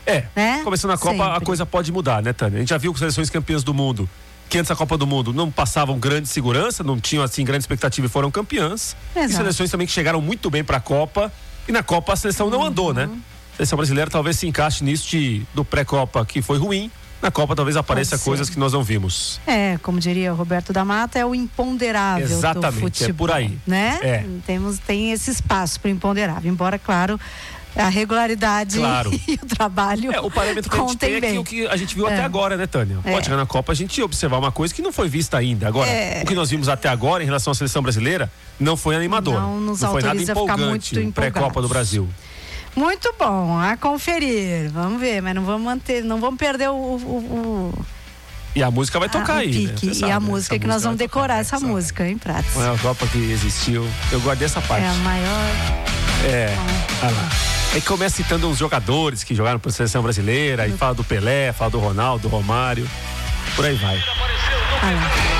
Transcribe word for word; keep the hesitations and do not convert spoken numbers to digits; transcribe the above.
É, né? Começando a Copa, Sempre. a coisa pode mudar, né, Tânia? A gente já viu com seleções campeãs do mundo, que antes da Copa do Mundo não passavam grande segurança, não tinham, assim, grande expectativa e foram campeãs. Exato. E seleções também que chegaram muito bem pra Copa, e na Copa a seleção não andou, né? A seleção brasileira talvez se encaixe nisso de, do pré-Copa, que foi ruim. Na Copa talvez apareça coisas que nós não vimos. É, como diria o Roberto da Mata, é o imponderável. Exatamente, do futebol, é por aí. Né? É. Temos, tem esse espaço para o imponderável, embora, claro, a regularidade Claro. e o trabalho. É, o parâmetro que a gente tem é bem. o que a gente viu É. até agora, né, Tânia? É. Pode chegar na Copa a gente observar uma coisa que não foi vista ainda. Agora, É. o que nós vimos até agora em relação à seleção brasileira não foi animador. Não nos não foi nada autoriza a ficar empolgante muito o pré-Copa empolgados. do Brasil. Muito bom, a conferir. Vamos ver, mas não vamos manter, não vamos perder o, o, o E a música vai tocar ah, o aí, né? pique. Você E sabe, a né? música Essa que nós música vamos vai decorar tocar, essa sabe? música, hein, Pratos? A maior Copa que existiu. Eu guardei essa parte. É a maior. É, olha lá. Aí começa citando uns jogadores que jogaram para a seleção brasileira, aí fala do Pelé, fala do Ronaldo, do Romário, por aí vai. Ah,